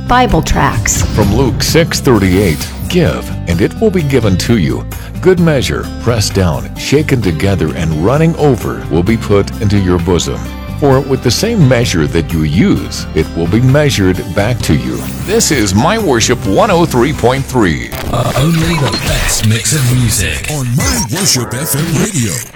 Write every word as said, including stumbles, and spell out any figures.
Bible tracts. From Luke six thirty-eight, give, and it will be given to you. Good measure, pressed down, shaken together, and running over will be put into your bosom. For with the same measure that you use, it will be measured back to you. This is My Worship one oh three point three. Uh, only the best mix of music on My Worship F M Radio.